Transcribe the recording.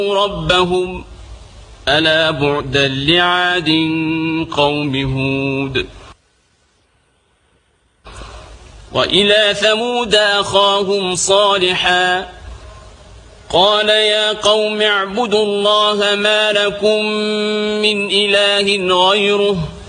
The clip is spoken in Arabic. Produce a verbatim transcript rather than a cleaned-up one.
ربهم ألا بعدا لعاد قوم هود. وإلى ثمود أخاهم صالحا قال يا قوم اعبدوا الله ما لكم من إله غيره